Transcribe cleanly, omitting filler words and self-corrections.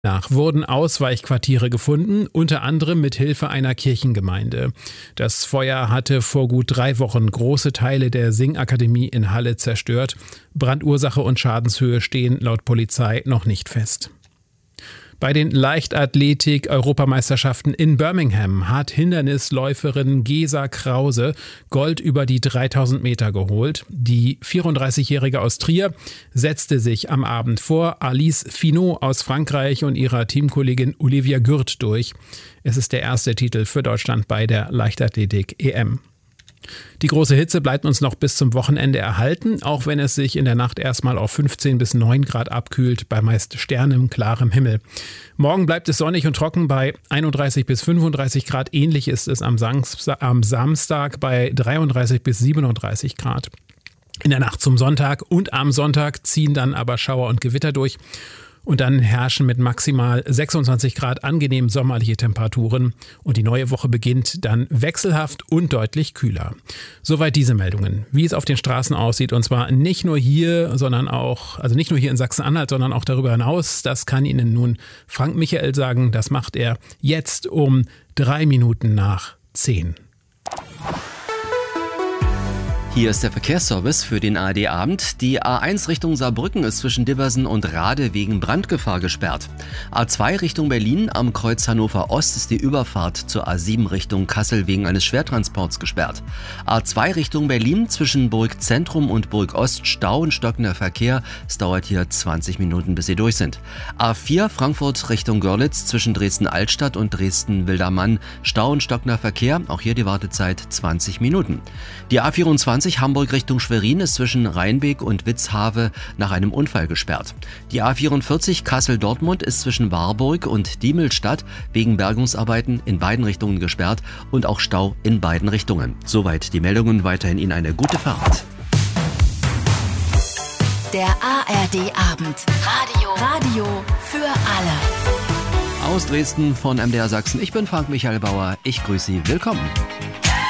Nach wurden Ausweichquartiere gefunden, unter anderem mit Hilfe einer Kirchengemeinde. Das Feuer hatte vor gut 3 Wochen große Teile der Singakademie in Halle zerstört. Brandursache und Schadenshöhe stehen laut Polizei noch nicht fest. Bei den Leichtathletik-Europameisterschaften in Birmingham hat Hindernisläuferin Gesa Krause Gold über die 3000 Meter geholt. Die 34-Jährige aus Trier setzte sich am Abend vor Alice Finot aus Frankreich und ihrer Teamkollegin Olivia Gürt durch. Es ist der erste Titel für Deutschland bei der Leichtathletik-EM. Die große Hitze bleibt uns noch bis zum Wochenende erhalten, auch wenn es sich in der Nacht erstmal auf 15 bis 9 Grad abkühlt, bei meist sternenklarem Himmel. Morgen bleibt es sonnig und trocken bei 31 bis 35 Grad. Ähnlich ist es am Samstag bei 33 bis 37 Grad. In der Nacht zum Sonntag und am Sonntag ziehen dann aber Schauer und Gewitter durch. Und dann herrschen mit maximal 26 Grad angenehm sommerliche Temperaturen. Und die neue Woche beginnt dann wechselhaft und deutlich kühler. Soweit diese Meldungen. Wie es auf den Straßen aussieht, und zwar nicht nur hier, sondern auch, also nicht nur hier in Sachsen-Anhalt, sondern auch darüber hinaus. Das kann Ihnen nun Frank Michael sagen. Das macht er jetzt um 3 Minuten nach 10. Hier ist der Verkehrsservice für den ARD-Abend. Die A1 Richtung Saarbrücken ist zwischen Dibbersen und Rade wegen Brandgefahr gesperrt. A2 Richtung Berlin am Kreuz Hannover Ost ist die Überfahrt zur A7 Richtung Kassel wegen eines Schwertransports gesperrt. A2 Richtung Berlin zwischen Burg Zentrum und Burg Ost Stau und stockender Verkehr. Es dauert hier 20 Minuten, bis Sie durch sind. A4 Frankfurt Richtung Görlitz zwischen Dresden-Altstadt und Dresden-Wildermann. Stau und stockender Verkehr. Auch hier die Wartezeit 20 Minuten. Die A24 Hamburg Richtung Schwerin ist zwischen Rheinbeek und Witzhave nach einem Unfall gesperrt. Die A44 Kassel-Dortmund ist zwischen Warburg und Diemelstadt wegen Bergungsarbeiten in beiden Richtungen gesperrt und auch Stau in beiden Richtungen. Soweit die Meldungen, weiterhin Ihnen eine gute Fahrt. Der ARD-Abend. Radio für alle. Aus Dresden von MDR Sachsen. Ich bin Frank Michael Bauer. Ich grüße Sie. Willkommen.